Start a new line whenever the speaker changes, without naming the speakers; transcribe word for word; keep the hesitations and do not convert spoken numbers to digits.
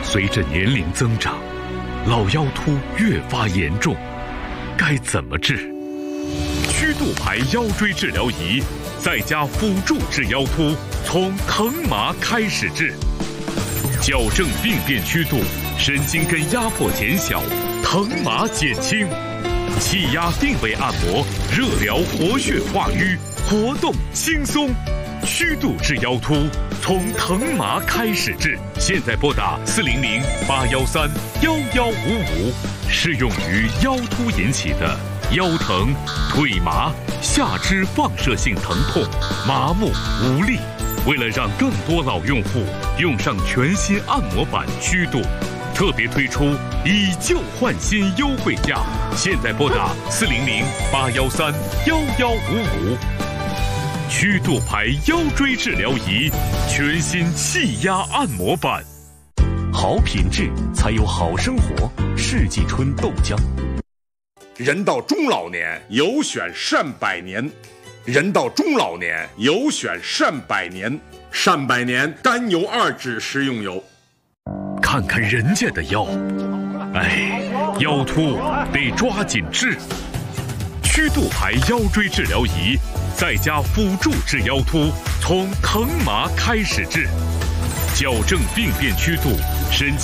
随着年龄增长，老腰突越发严重，该怎么治？曲度牌腰椎治疗仪，在家辅助治腰突，从疼麻开始治，矫正病变曲度，神经根压迫减小，疼麻减轻，气压定位按摩，热疗活血化瘀，活动轻松。曲度治腰突，从疼麻开始治。现在拨打四零零八幺三幺幺五五，适用于腰突引起的腰疼、腿麻、下肢放射性疼痛、麻木无力。为了让更多老用户用上全新按摩板曲度，特别推出以旧换新优惠价。现在拨打四零零八幺三幺幺五五。曲度牌腰椎治疗仪，全新气压按摩板。好品质才有好生活。世纪春豆浆。
人到中老年，有选善百年。人到中老年，有选善百年。善百年甘油二酯食用油。
看看人家的腰，哎，腰突得抓紧治。曲度牌腰椎治疗仪，在家辅助治腰突，从疼麻开始治，矫正病变曲度，神经